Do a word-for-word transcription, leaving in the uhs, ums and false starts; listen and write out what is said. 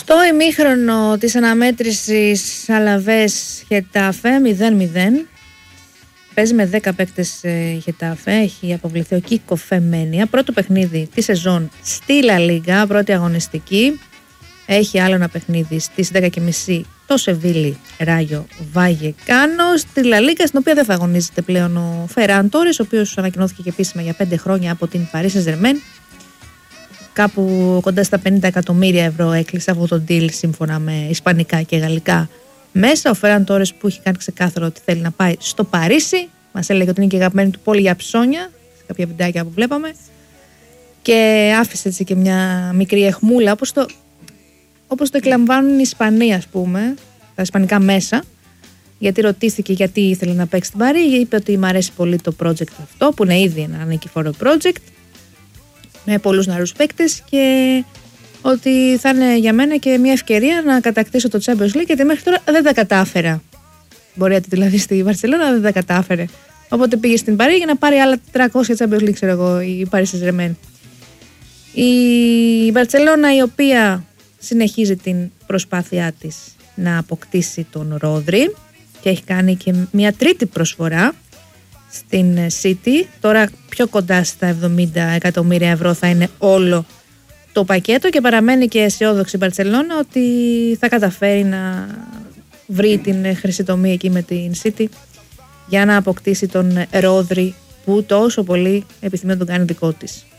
Στο ημίχρονο της αναμέτρησης Αλαβές Χετάφε μηδέν μηδέν. Παίζει με δέκα παίκτες η Χετάφε. Έχει αποβληθεί ο Κίκο Φεμένια. Πρώτο παιχνίδι τη σεζόν στη Λα Λίγκα, πρώτη αγωνιστική. Έχει άλλο ένα παιχνίδι στις δέκα και μισή το Σεβίλι Ράγιο Βαγεκάνο. Στη Λα Λίγκα, στην οποία δεν θα αγωνίζεται πλέον ο Φεράν Τόρες, ο οποίος ανακοινώθηκε και επίσημα για πέντε χρόνια από την Παρί Σεν-Ζερμέν. Κάπου κοντά στα πενήντα εκατομμύρια ευρώ έκλεισε αυτό το deal σύμφωνα με ισπανικά και γαλλικά μέσα. Ο Φεράν Τόρες, που έχει κάνει ξεκάθαρο ότι θέλει να πάει στο Παρίσι, μας έλεγε ότι είναι και αγαπημένη του πόλη για ψώνια, σε κάποια βιντεάκια που βλέπαμε, και άφησε έτσι και μια μικρή εχμούλα, όπως το, όπως το εκλαμβάνουν οι Ισπανοί, ας πούμε, τα ισπανικά μέσα, γιατί ρωτήθηκε γιατί ήθελε να παίξει στην Παρί. Είπε ότι μου αρέσει πολύ το project αυτό, που είναι ήδη ένα νικηφόρο project με πολλούς νεαρούς παίκτες, και ότι θα είναι για μένα και μια ευκαιρία να κατακτήσω το Champions League, γιατί μέχρι τώρα δεν τα κατάφερα. Μπορεί να δηλαδή στη Βαρσελόνα δεν τα κατάφερε. Οπότε πήγε στην Παρί για να πάρει άλλα τριακόσια Champions League, ξέρω εγώ, η Paris Saint-Germain. Η Βαρσελόνα, η οποία συνεχίζει την προσπάθειά της να αποκτήσει τον Ρόδρυ και έχει κάνει και μια τρίτη προσφορά στην City. Τώρα πιο κοντά στα εβδομήντα εκατομμύρια ευρώ θα είναι όλο το πακέτο, και παραμένει και αισιόδοξη η Μπαρτσελόνα ότι θα καταφέρει να βρει την χρυσή τομή εκεί με την City για να αποκτήσει τον Ρόδρυ, που τόσο πολύ επιθυμεί να τον κάνει δικό της.